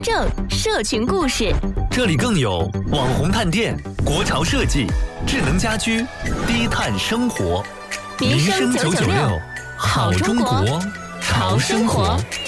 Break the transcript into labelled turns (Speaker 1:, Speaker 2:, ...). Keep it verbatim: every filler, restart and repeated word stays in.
Speaker 1: 正社群故事，
Speaker 2: 这里更有网红探店、国潮设计、智能家居、低碳生活。
Speaker 1: 民生九九六，好中国，潮生活。